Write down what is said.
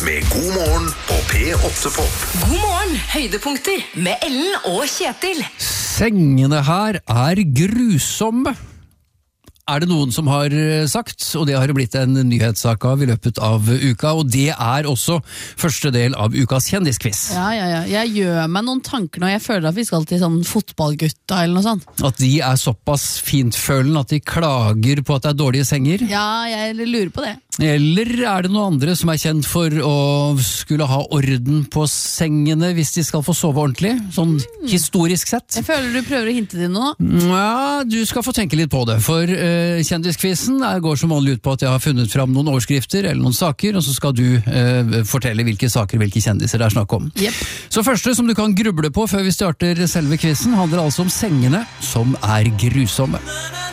med God morgen på P8 Pop. God morgen, høydepunkter med Ellen og Kjetil. Sengene her er grusomme. Er det noen som har sagt, og det har blitt en nyhetssak av i løpet av uka, og det er også første del av ukas kjendisquiz. Ja. Jeg gjør meg noen tanker når jeg føler at vi skal til sånn fotballgutta eller noe sånt. At de er såpass fintfølende at de klager på at det er dårlige senger. Ja, jeg lurer på det. Eller er det noen andre som er kjent for å skulle ha orden på sengene hvis de skal få sove ordentlig? Sånn historisk sett. Jeg føler du prøver å hinte til noe. Ja, du skal få tenke litt på det, for kjendiskvisen går som vanlig ut på at jeg har funnet fram noen overskrifter eller noen saker, og så skal du fortelle hvilke saker, hvilke kjendiser det er snakk om. Yep. Så første som du kan gruble på før vi starter selve kvisen, handler altså om sengene som er grusomme.